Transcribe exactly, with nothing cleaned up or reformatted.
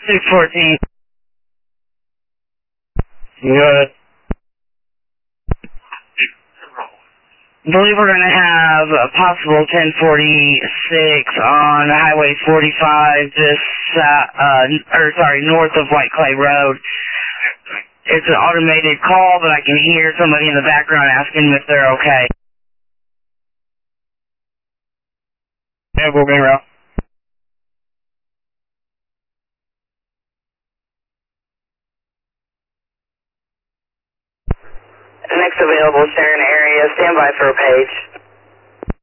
six fourteen. Good. I believe we're going to have a possible ten forty-six on Highway forty-five, just, uh, uh, or sorry, north of White Clay Road. It's an automated call, but I can hear somebody in the background asking if they're okay. Yeah, we'll be around. Next available Sharon area, stand by for a page.